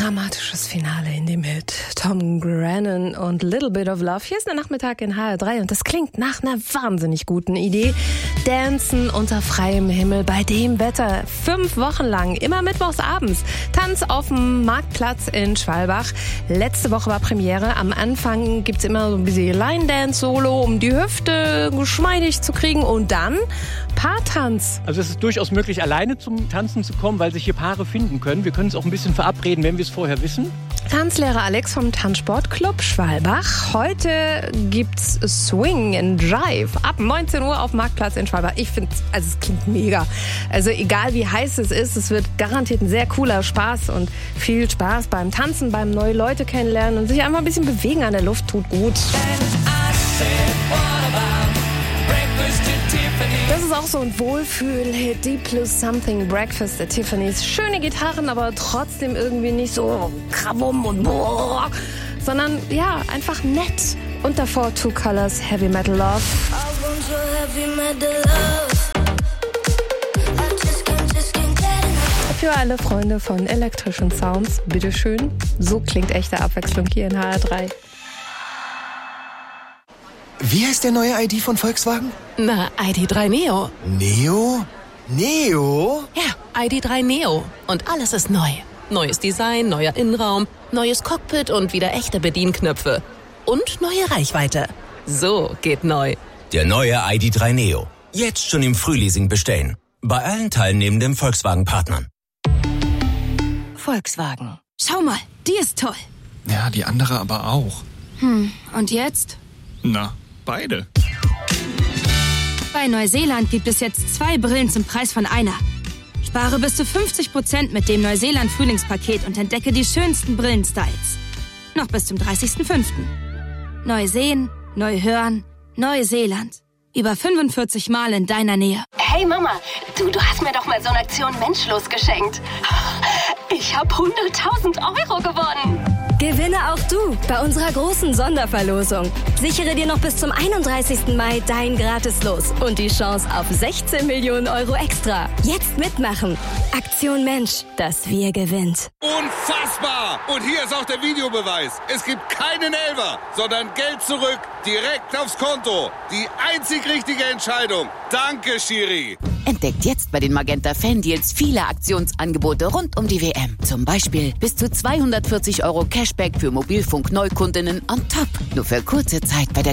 Dramatisches Finale in dem Hit Tom Grennan und Little Bit of Love. Hier ist der Nachmittag in HR3 und das klingt nach einer wahnsinnig guten Idee. Dancen unter freiem Himmel bei dem Wetter. 5 Wochen lang, immer mittwochs abends. Tanz auf dem Marktplatz in Schwalbach. Letzte Woche war Premiere. Am Anfang gibt's immer so ein bisschen Line-Dance-Solo, um die Hüfte geschmeidig zu kriegen. Und dann Paartanz. Also es ist durchaus möglich, alleine zum Tanzen zu kommen, weil sich hier Paare finden können. Wir können es auch ein bisschen verabreden, wenn wir es vorher wissen. Tanzlehrer Alex vom Tanzsportclub Schwalbach. Heute gibt's Swing and Jive ab 19 Uhr auf Marktplatz in Schwalbach. Ich finde, also es klingt mega. Also egal wie heiß es ist, es wird garantiert ein sehr cooler Spaß und viel Spaß beim Tanzen, beim neue Leute kennenlernen und sich einfach ein bisschen bewegen an der Luft tut gut. Das ist auch so ein Wohlfühl-Hit, Deep Plus Something, Breakfast at Tiffany's. Schöne Gitarren, aber trotzdem irgendwie nicht so krawum und boah, sondern ja, einfach nett. Und davor Two Colors, Heavy Metal Love. Für alle Freunde von elektrischen Sounds, bitteschön. So klingt echte Abwechslung hier in HR3. Wie heißt der neue ID von Volkswagen? Na, ID.3 Neo. Neo? Neo? Ja, ID.3 Neo. Und alles ist neu. Neues Design, neuer Innenraum, neues Cockpit und wieder echte Bedienknöpfe. Und neue Reichweite. So geht neu. Der neue ID.3 Neo. Jetzt schon im Frühleasing bestellen. Bei allen teilnehmenden Volkswagen-Partnern. Volkswagen. Schau mal, die ist toll. Ja, die andere aber auch. Und jetzt? Na, beide. Bei Neuseeland gibt es jetzt 2 Brillen zum Preis von einer. Spare bis zu 50% mit dem Neuseeland-Frühlingspaket und entdecke die schönsten Brillenstyles. Noch bis zum 30.05. Neu sehen, neu hören, Neuseeland. Über 45 Mal in deiner Nähe. Hey Mama, du hast mir doch mal so eine Aktion Menschlos geschenkt. Ich habe 100.000 Euro gewonnen. Gewinne auch du bei unserer großen Sonderverlosung. Sichere dir noch bis zum 31. Mai dein Gratis-Los und die Chance auf 16 Millionen Euro extra. Jetzt mitmachen. Aktion Mensch, das Wir gewinnt. Unfassbar! Und hier ist auch der Videobeweis. Es gibt keinen Elfer, sondern Geld zurück, direkt aufs Konto. Die einzig richtige Entscheidung. Danke, Schiri. Entdeckt jetzt bei den Magenta Fan-Deals viele Aktionsangebote rund um die WM. Zum Beispiel bis zu 240 Euro Cashback für Mobilfunk-Neukundinnen on top. Nur für kurze Zeit bei der